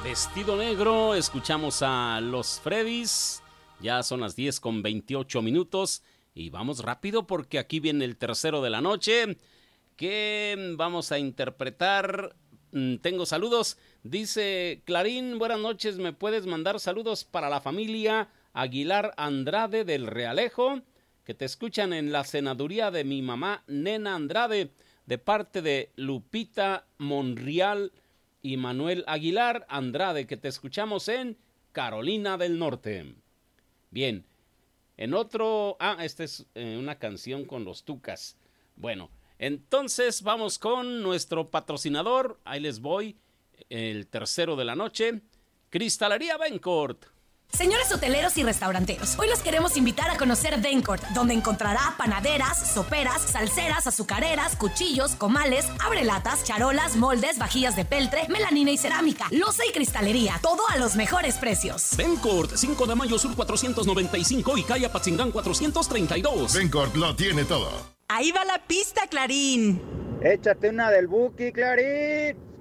Vestido Negro, escuchamos a los Freddys, ya son las 10:28 y vamos rápido porque aquí viene el tercero de la noche que vamos a interpretar. Tengo saludos, dice Clarín, buenas noches, ¿me puedes mandar saludos para la familia Aguilar Andrade del Realejo, que te escuchan en la senaduría de mi mamá Nena Andrade, de parte de Lupita Monreal y Manuel Aguilar Andrade, que te escuchamos en Carolina del Norte. Bien, en otro... esta es una canción con los Tucas. Bueno, entonces vamos con nuestro patrocinador. Ahí les voy, el tercero de la noche, Cristalería Bencourt. Señores hoteleros y restauranteros, hoy los queremos invitar a conocer Bencourt, donde encontrará panaderas, soperas, salseras, azucareras, cuchillos, comales, abrelatas, charolas, moldes, vajillas de peltre, melamina y cerámica, loza y cristalería, todo a los mejores precios. Bencourt, 5 de mayo sur 495 y calle Apatzingán 432. Bencourt lo tiene todo. Ahí va la pista, Clarín. Échate una del Buki, Clarín.